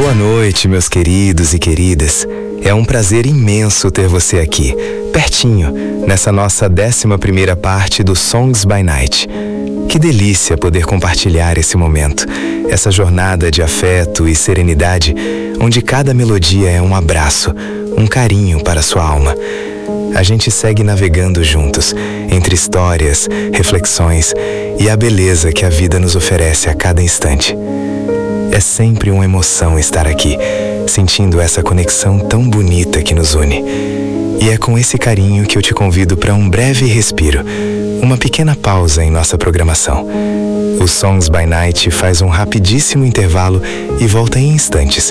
Boa noite, meus queridos e queridas. É um prazer imenso ter você aqui, pertinho, nessa nossa 11ª parte do Songs by Night. Que delícia poder compartilhar esse momento, essa jornada de afeto e serenidade, onde cada melodia é um abraço, um carinho para sua alma. A gente segue navegando juntos, entre histórias, reflexões e a beleza que a vida nos oferece a cada instante. É sempre uma emoção estar aqui, sentindo essa conexão tão bonita que nos une. E é com esse carinho que eu te convido para um breve respiro, uma pequena pausa em nossa programação. O Songs by Night faz um rapidíssimo intervalo e volta em instantes,